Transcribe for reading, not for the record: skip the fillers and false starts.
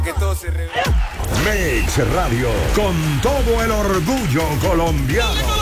Que todo se revela. Mix Radio, con todo el orgullo colombiano.